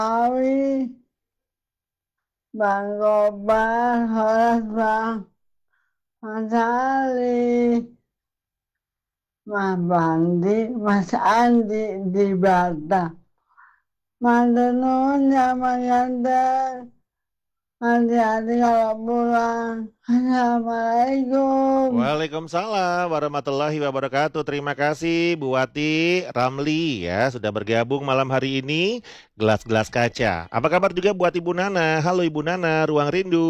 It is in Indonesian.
Awi, Bang Gopal, Horas Bang, Mas Ali, Mas Bandi, Mas Andi di Batam. Mantenun sama ganteng. Hati-hati kalau pulang. Assalamualaikum. Waalaikumsalam warahmatullahi wabarakatuh. Terima kasih Bu Wati Ramli ya sudah bergabung malam hari ini. Gelas-gelas kaca. Apa kabar juga buat Ibu Nana? Halo Ibu Nana, Ruang Rindu.